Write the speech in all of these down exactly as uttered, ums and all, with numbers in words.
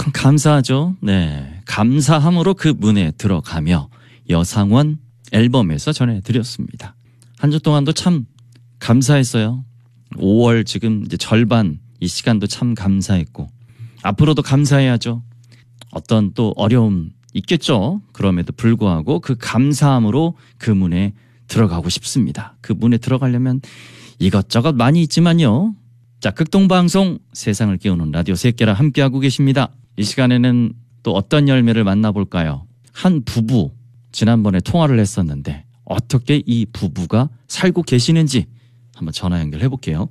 참 감사하죠. 네, 감사함으로 그 문에 들어가며 여상원 앨범에서 전해드렸습니다. 한 주 동안도 참 감사했어요. 오월 지금 이제 절반 이 시간도 참 감사했고 앞으로도 감사해야죠. 어떤 또 어려움 있겠죠. 그럼에도 불구하고 그 감사함으로 그 문에 들어가고 싶습니다. 그 문에 들어가려면 이것저것 많이 있지만요. 자, 극동방송 세상을 깨우는 라디오 새끼라 함께하고 계십니다. 이 시간에는 또 어떤 열매를 만나볼까요? 한 부부 지난번에 통화를 했었는데 어떻게 이 부부가 살고 계시는지 한번 전화 연결해 볼게요.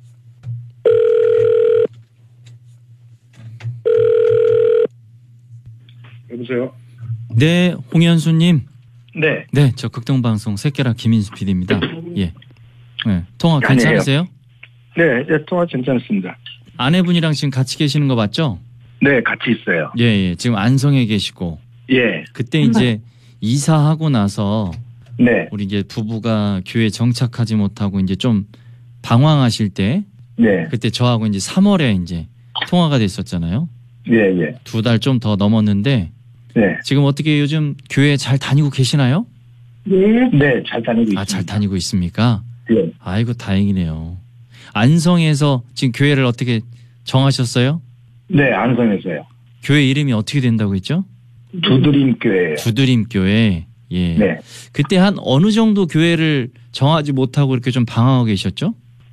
여보세요? 네, 홍현수님. 네. 네, 저 극동방송 새끼라 김인수 피디입니다. 예. 네, 통화 괜찮으세요? 네, 네, 통화 괜찮습니다. 아내분이랑 지금 같이 계시는 거 맞죠? 네, 같이 있어요. 예, 예. 지금 안성에 계시고. 예. 그때 이제 이사하고 나서 네. 우리 이제 부부가 교회에 정착하지 못하고 이제 좀 방황하실 때 네. 그때 저하고 이제 삼월에 이제 통화가 됐었잖아요. 예, 예. 두 달 좀 더 넘었는데 네. 지금 어떻게 요즘 교회 잘 다니고 계시나요? 네. 네, 잘 다니고 있습니다. 아, 잘 다니고 있습니까? 예. 아이고, 다행이네요. 안성에서 지금 교회를 어떻게 정하셨어요? 네, 안성에서요. 교회 이름이 어떻게 된다고 했죠? 두드림교회예요. 두드림교회. 예. 네. 그때 한 어느 정도 교회를 정하지 못하고 이렇게 좀 방황하고 계셨죠?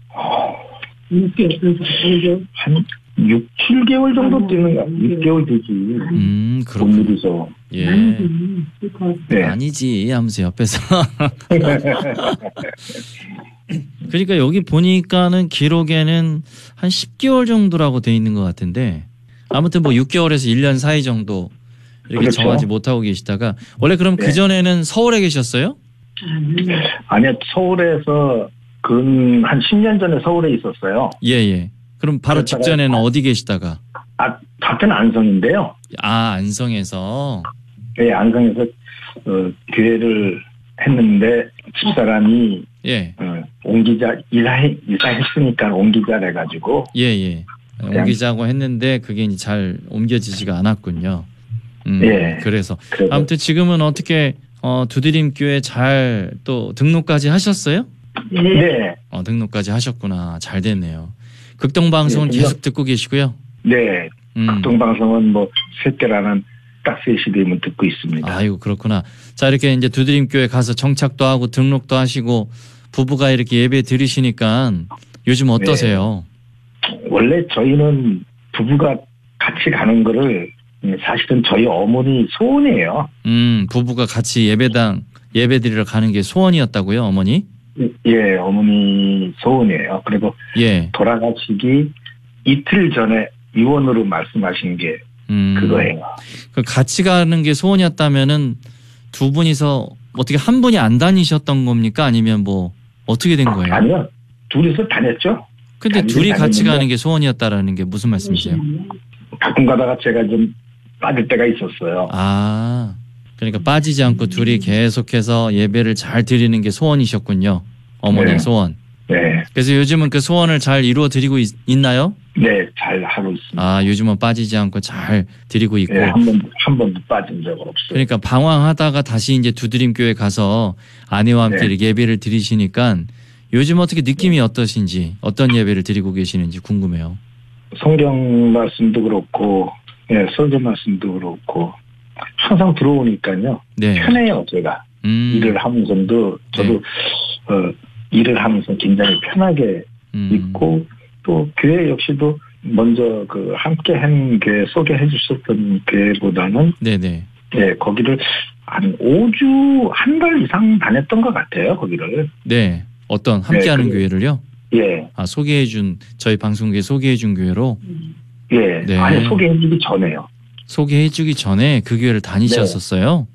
한 육, 칠 개월 정도 뛰는 거 육 개월 되지. 음, 그렇군요. 본일에서. 예. 네. 아니지 하면서 옆에서. 그러니까 여기 보니까는 기록에는 한 십 개월 정도라고 돼 있는 것 같은데 아무튼 뭐 육 개월에서 일 년 사이 정도 이렇게 그렇죠. 정하지 못하고 계시다가 원래 그럼 네. 그전에는 서울에 계셨어요? 아니요, 서울에서 근 한 십 년 전에 서울에 있었어요. 예, 예. 그럼 바로 그랬다가- 직전에는 어디 계시다가? 아, 같은 안성인데요. 아, 안성에서. 네, 안성에서 어, 교회를 했는데 집사람이 예, 어, 옮기자 이사해 이사했으니까 옮기자 해가지고 예, 예. 옮기자고 했는데 그게 이제 잘 옮겨지지가 않았군요. 음, 예. 그래서 그래서 아무튼 지금은 어떻게 어, 두드림교회 잘 또 등록까지 하셨어요? 네, 어, 등록까지 하셨구나. 잘 됐네요. 극동방송은 네, 계속 듣고 계시고요. 네. 음. 극동방송은 뭐 새때라는 딱 세 시 되면 듣고 있습니다. 아이고, 그렇구나. 자, 이렇게 이제 두드림교회 가서 정착도 하고 등록도 하시고 부부가 이렇게 예배 드리시니까 요즘 어떠세요? 원래 저희는 부부가 같이 가는 거를 사실은 저희 어머니 소원이에요. 음, 부부가 같이 예배당 예배 드리러 가는 게 소원이었다고요, 어머니? 예, 어머니 소원이에요. 그리고 예. 돌아가시기 이틀 전에 유언으로 말씀하신 게 음, 그거예요. 그 같이 가는 게 소원이었다면은 두 분이서 어떻게 한 분이 안 다니셨던 겁니까? 아니면 뭐 어떻게 된 거예요? 아니요, 둘이서 다녔죠. 근데 다니긴 둘이 같이 다녔는데 가는 게 소원이었다라는 게 무슨 말씀이세요? 가끔 가다가 제가 좀 빠질 때가 있었어요. 아, 그러니까 빠지지 않고 둘이 계속해서 예배를 잘 드리는 게 소원이셨군요. 어머니의 네. 소원. 네, 그래서 요즘은 그 소원을 잘 이루어 드리고 있, 있나요? 네, 잘 하고 있습니다. 아, 요즘은 빠지지 않고 잘 드리고 있고. 네, 한 번, 한 번도 빠진 적 없어요. 그러니까 방황하다가 다시 이제 두드림교회 가서 아내와 함께 네. 이렇게 예배를 드리시니까 요즘 어떻게 느낌이 어떠신지, 어떤 예배를 드리고 계시는지 궁금해요. 성경 말씀도 그렇고, 예, 설교 말씀도 그렇고, 항상 들어오니까요. 네. 편해요, 제가. 음, 일을 하면서도, 저도, 네. 어, 일을 하면서 굉장히 편하게 음, 있고, 또 교회 역시도 먼저 그 함께 한 교회 소개해 주셨던 교회보다는, 네네. 예, 거기를 한 오 주, 한 달 이상 다녔던 것 같아요, 거기를. 네. 어떤 함께하는 네, 그- 교회를요? 예, 아, 소개해준, 저희 방송국에 소개해준 교회로 예. 네. 아니, 소개해 주기 전에요. 소개해주기 전에 그 교회를 다니셨었어요?